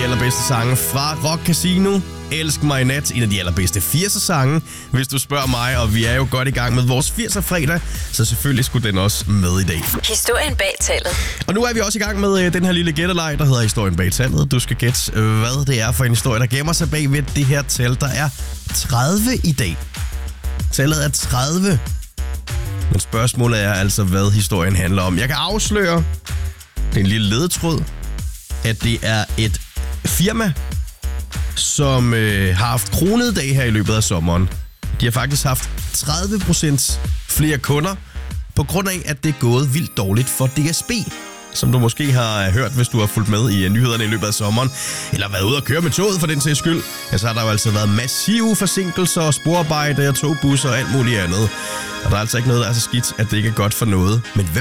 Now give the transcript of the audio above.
de allerbedste sange fra Rock Casino. Elsk mig i nat, en af de allerbedste 80'er sange, hvis du spørger mig, og vi er jo godt i gang med vores 80'er fredag, så selvfølgelig skulle den også med i dag. Historien bag tallet. Og nu er vi også i gang med den her lille gætteleg, der hedder Historien bag tallet. Du skal gætte, hvad det er for en historie, der gemmer sig bag ved det her tal. Der er 30 i dag. Tallet er 30. Men spørgsmålet er altså, hvad historien handler om. Jeg kan afsløre, det er en lille ledetråd, at det er et firma, som har haft kronede dag her i løbet af sommeren. De har faktisk haft 30% flere kunder, på grund af, at det er gået vildt dårligt for DSB. Som du måske har hørt, hvis du har fulgt med i nyhederne i løbet af sommeren, eller været ude og køre med toget for den sags skyld, ja, så har der jo altså været massive forsinkelser og sporarbejde og togbusser og alt muligt andet. Og der er altså ikke noget, der er så skidt, at det ikke er godt for noget. Men